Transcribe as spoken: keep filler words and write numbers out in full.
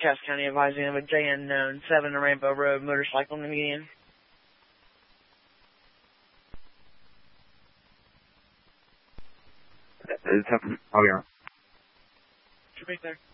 Cass County advising of a J unknown seven Rainbow Road motorcycle in the median. It's happening. I'll be around. Should be there.